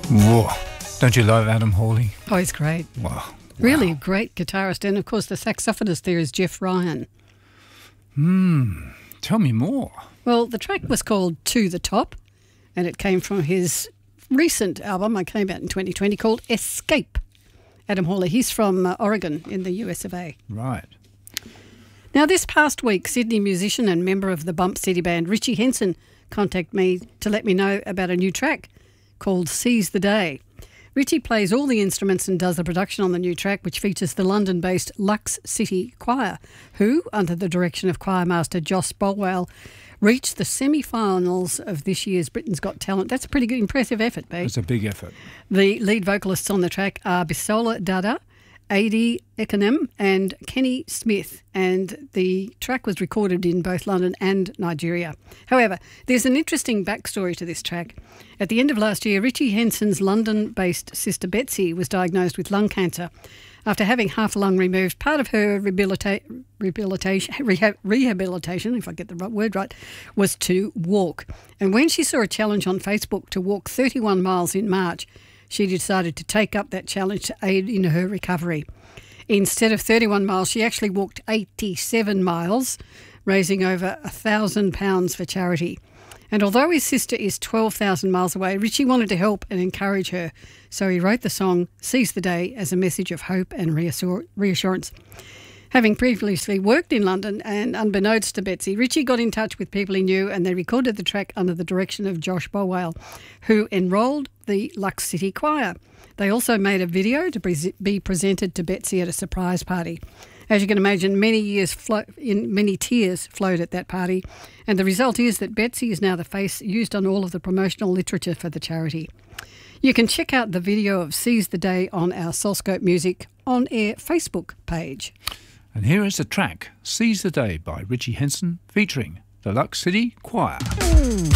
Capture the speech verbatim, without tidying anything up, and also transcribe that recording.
Whoa. Don't you love Adam Hawley? Oh, he's great. Wow. Really Wow. a great guitarist. And, of course, the saxophonist there is Jeff Ryan. Hmm. Tell me more. Well, the track was called To the Top, and it came from his recent album, it came out in twenty twenty, called Escape. Adam Hawley, he's from uh, Oregon in the U S of A. Right. Now, this past week, Sydney musician and member of the Bump City band, Richie Henson, contacted me to let me know about a new track called Seize the Day. Richie plays all the instruments and does the production on the new track, which features the London-based Lux City Choir, who, under the direction of choir master Josh Bolwell, reached the semi-finals of this year's Britain's Got Talent. That's a pretty good, impressive effort, babe. It's a big effort. The lead vocalists on the track are Bisola Dada, Adi Ekanem and Kenny Smith, and the track was recorded in both London and Nigeria. However, there's an interesting backstory to this track. At the end of last year, Richie Henson's London-based sister Betsy was diagnosed with lung cancer. After having half a lung removed, part of her rehabilita- rehabilitation, rehab- rehabilitation, if I get the right word right, was to walk. And when she saw a challenge on Facebook to walk thirty-one miles in March, she decided to take up that challenge to aid in her recovery. Instead of thirty-one miles, she actually walked eighty-seven miles, raising over one thousand pounds for charity. And although his sister is twelve thousand miles away, Richie wanted to help and encourage her. So he wrote the song Seize the Day as a message of hope and reassur- reassurance. Having previously worked in London and unbeknownst to Betsy, Richie got in touch with people he knew and they recorded the track under the direction of Josh Bolwell, who enrolled the Lux City Choir. They also made a video to pre- be presented to Betsy at a surprise party. As you can imagine, many years flo- in many tears flowed at that party, and the result is that Betsy is now the face used on all of the promotional literature for the charity. You can check out the video of Seize the Day on our Soulscope Music On Air Facebook page. And here is the track, Seize the Day by Richie Henson, featuring the Lux City Choir.